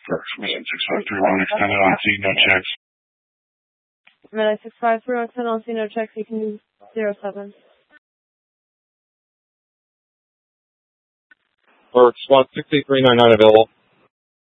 Correct. Mission 653 extended on C, no checks. Midnight 653 extended on C, no checks. You can use 07. Or squad 68399 available.